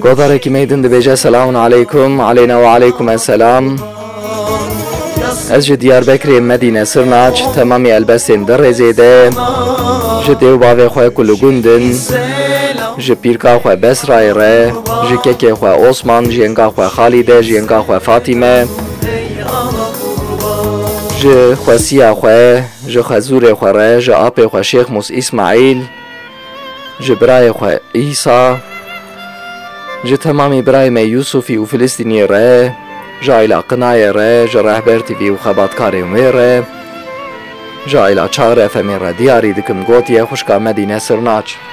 گودارێکی مەیدن دەبێژە سەلام عەلەیکم عەلەینا و عەلەیکم ئەسەلام. Ez ji Diyarbekirê Medîne Sirnaç temamî elbestên derêzê de ji dêw bavê xwe ku li gundin, ji pîrka xwe Besrayê re, ji kekê xwe Osman, ji yenga xwe Xalîde, ji yenga xwe Fatîme, ji xwesiya xwe, ji xezûrê xwe re, ji apê xwe Şêx İsmaîl, ji birayê xwe İsa, ji temamî birayê me Yusufî û Filîstînî re, ji aîla Qinayê re, ji Rehber TV û xebatkarên wê re, ji aîla Çar FMê re diyarî dikim gotiye xwişka Medîne Sirnaç.